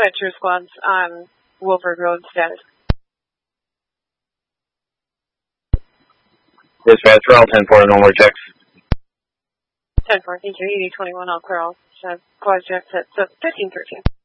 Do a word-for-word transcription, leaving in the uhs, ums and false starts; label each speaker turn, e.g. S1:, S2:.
S1: Venture squads on Wilford Road status.
S2: Dispatch, route ten four, no more checks.
S1: ten four, thank you. E D twenty-one, I'll clear all. Quad jets at fifteen thirteen.